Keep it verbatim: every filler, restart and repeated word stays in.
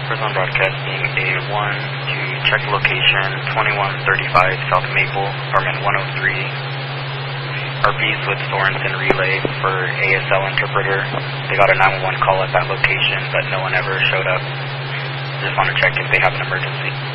Prison Broadcasting A one to check location twenty-one thirty-five South Maple, apartment one oh three. R B's with Sorensen Relay for A S L interpreter. They got a nine one one call at that location, but no one ever showed up. Just want to check if they have an emergency.